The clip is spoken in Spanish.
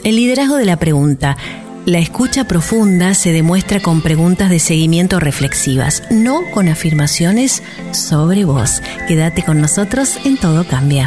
El liderazgo de la pregunta. La escucha profunda se demuestra con preguntas de seguimiento reflexivas, no con afirmaciones sobre vos. Quédate con nosotros en Todo Cambia.